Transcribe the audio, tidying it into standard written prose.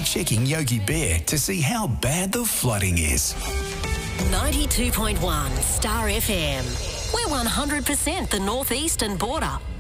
Try checking Yogi Bear to see how bad the flooding is. 92.1 Star FM. We're 100% the northeastern border.